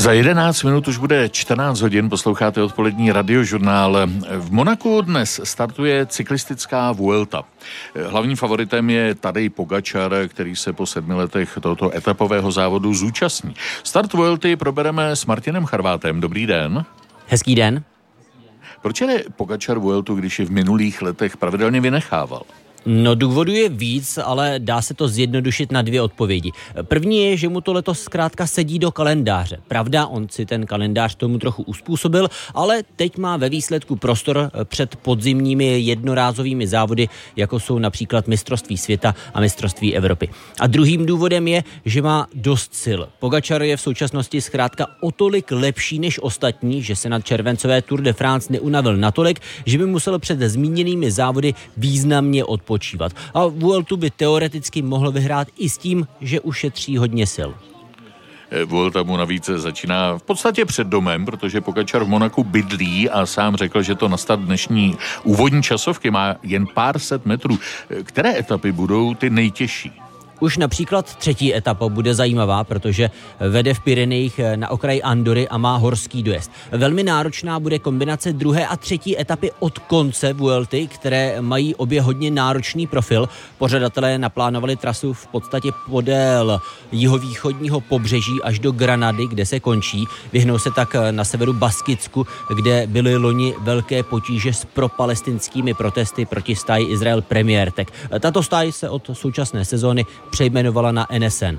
Za 11 minut už bude 14 hodin, posloucháte odpolední radiožurnál. V Monaku dnes startuje cyklistická Vuelta. Hlavním favoritem je Tadej Pogačar, který se po 7 letech tohoto etapového závodu zúčastní. Start Vuelty probereme s Martinem Charvátem. Dobrý den. Hezký den. Proč je Pogačar Vueltu, když ji v minulých letech pravidelně vynechával? No, důvodů je víc, ale dá se to zjednodušit na 2 odpovědi. První je, že mu to letos zkrátka sedí do kalendáře. Pravda, on si ten kalendář tomu trochu uspůsobil, ale teď má ve výsledku prostor před podzimními jednorázovými závody, jako jsou například mistrovství světa a mistrovství Evropy. A druhým důvodem je, že má dost sil. Pogačar je v současnosti zkrátka o tolik lepší než ostatní, že se na červencové Tour de France neunavil natolik, že by musel před zmíněnými závody významně odpočívat. A Vueltu by teoreticky mohl vyhrát i s tím, že ušetří hodně sil. Vuelta mu navíc začíná v podstatě před domem, protože Pogačar v Monaku bydlí a sám řekl, že to na start dnešní úvodní časovky má jen pár set metrů. Které etapy budou ty nejtěžší? Už například 3. etapa bude zajímavá, protože vede v Pyrenejích na okraji Andory a má horský dojezd. Velmi náročná bude kombinace 2. a 3. etapy od konce Vuelty, které mají obě hodně náročný profil. Pořadatelé naplánovali trasu v podstatě podél jihovýchodního pobřeží až do Granady, kde se končí. Vyhnou se tak na severu Baskicku, kde byly loni velké potíže s propalestinskými protesty proti stáji Israel Premier Tech. Tato stáj se od současné sezóny přejmenovala na NSN.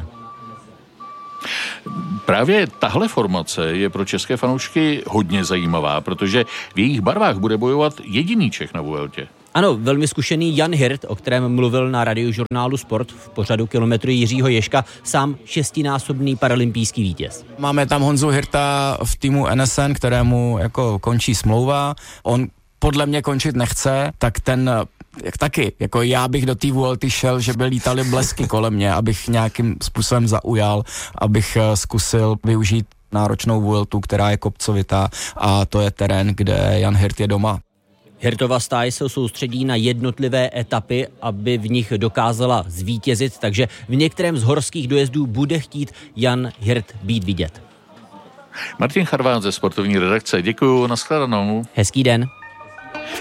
Právě tahle formace je pro české fanoušky hodně zajímavá, protože v jejich barvách bude bojovat jediný Čech na Vueltě. Ano, velmi zkušený Jan Hirt, o kterém mluvil na radiožurnálu Sport v pořadu Kilometry Jiřího Ježka, sám 6násobný paralympijský vítěz. Máme tam Honzu Hirta v týmu NSN, kterému jako končí smlouva. On podle mě končit nechce, tak ten jak taky, jako já bych do té Vuelty šel, že by lítaly blesky kolem mě, abych nějakým způsobem zaujal, abych zkusil využít náročnou Vueltu, která je kopcovitá, a to je terén, kde Jan Hirt je doma. Hirtova stáj se soustředí na jednotlivé etapy, aby v nich dokázala zvítězit, takže v některém z horských dojezdů bude chtít Jan Hirt být vidět. Martin Charvát ze sportovní redakce, děkuju, nashledanou. Hezký den.